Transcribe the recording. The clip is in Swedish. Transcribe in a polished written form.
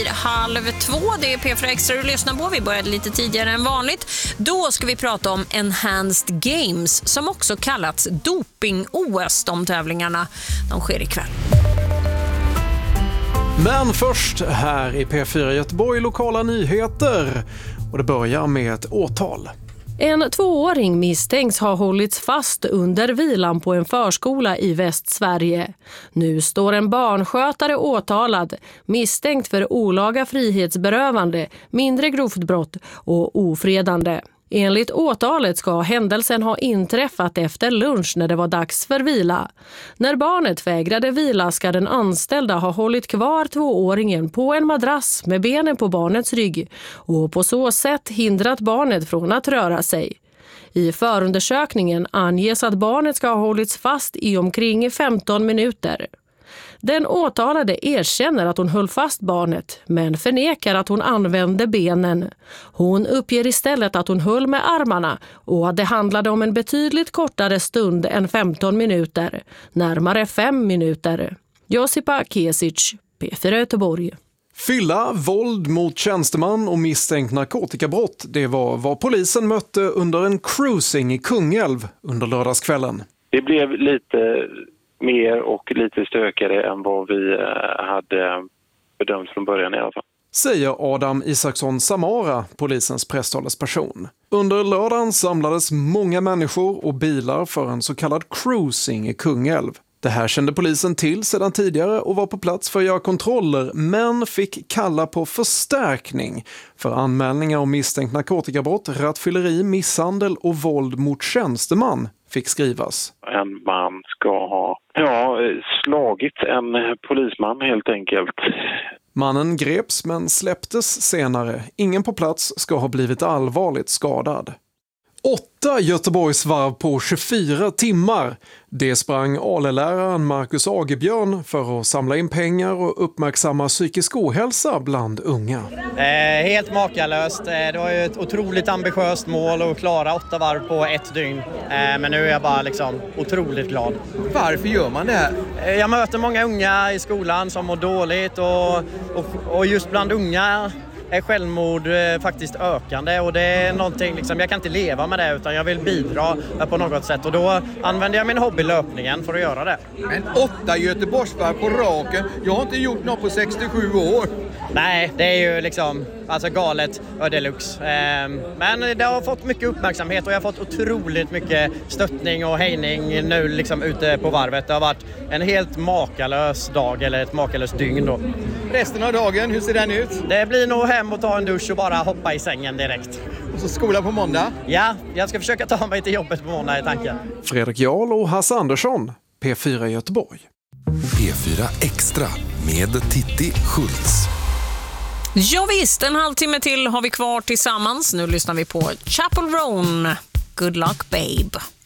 1:30, det är P4 Extra du lyssnar på. Vi började lite tidigare än vanligt. Då ska vi prata om Enhanced Games, som också kallats doping-OS. De tävlingarna, de sker ikväll. Men först här i P4 Göteborg lokala nyheter. Och det börjar med ett åtal. En 2-åring misstänks ha hållits fast under vilan på en förskola i Västsverige. Nu står en barnskötare åtalad, misstänkt för olaga frihetsberövande, mindre grovt brott och ofredande. Enligt åtalet ska händelsen ha inträffat efter lunch när det var dags för vila. När barnet vägrade vila ska den anställda ha hållit kvar 2-åringen på en madrass med benen på barnets rygg och på så sätt hindrat barnet från att röra sig. I förundersökningen anges att barnet ska ha hållits fast i omkring 15 minuter. Den åtalade erkänner att hon höll fast barnet, men förnekar att hon använde benen. Hon uppger istället att hon höll med armarna och att det handlade om en betydligt kortare stund än 15 minuter, närmare 5 minuter. Josipa Kesic, P4 Göteborg. Fylla, våld mot tjänsteman och misstänkt narkotikabrott, det var vad polisen mötte under en cruising i Kungälv under lördagskvällen. Det blev lite mer och lite stökigare än vad vi hade bedömt från början i alla fall. Säger Adam Isaksson Samara, polisens presstalesperson. Under lördagen samlades många människor och bilar för en så kallad cruising i Kungälv. Det här kände polisen till sedan tidigare och var på plats för att göra kontroller, men fick kalla på förstärkning för anmälningar om misstänkt narkotikabrott, rattfylleri, misshandel och våld mot tjänsteman fick skrivas. En man ska ha slagit en polisman helt enkelt. Mannen greps men släpptes senare. Ingen på plats ska ha blivit allvarligt skadad. 8 Göteborgsvarv på 24 timmar. Det sprang ALE-läraren Marcus Agebjörn för att samla in pengar och uppmärksamma psykisk ohälsa bland unga. Helt makalöst. Det var ju ett otroligt ambitiöst mål att klara 8 varv på 1 dygn. Men nu är jag bara otroligt glad. Varför gör man det här? Jag möter många unga i skolan som mår dåligt och just bland unga är självmord faktiskt ökande och det är någonting jag kan inte leva med det utan jag vill bidra på något sätt och då använder jag min hobby löpningen för att göra det. Men 8 Göteborgsvarv på raken, jag har inte gjort något på 67 år. Nej, det är ju galet deluxe. Men det har fått mycket uppmärksamhet och jag har fått otroligt mycket stöttning och hejning nu ute på varvet. Det har varit en helt makalös dag eller ett makalöst dygn då. Resten av dagen, hur ser den ut? Det blir nog hem och ta en dusch och bara hoppa i sängen direkt. Och så skola på måndag? Ja, jag ska försöka ta mig till jobbet på måndag i tanken. Fredrik Jarl och Hasse Andersson, P4 Göteborg. P4 Extra med Titti Schultz. Ja visst, en halvtimme till har vi kvar tillsammans. Nu lyssnar vi på Chapel Roan. Good luck babe.